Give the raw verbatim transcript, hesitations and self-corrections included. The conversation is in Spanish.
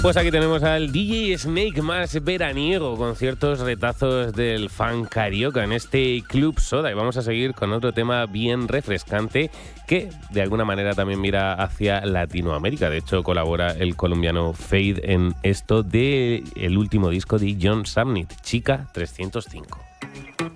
Pues aquí tenemos al D J Snake más veraniego, con ciertos retazos del funk carioca en este Club Soda. Y vamos a seguir con otro tema bien refrescante que de alguna manera también mira hacia Latinoamérica. De hecho, colabora el colombiano Fade en esto del último disco de John Summit, Chica trescientos cinco.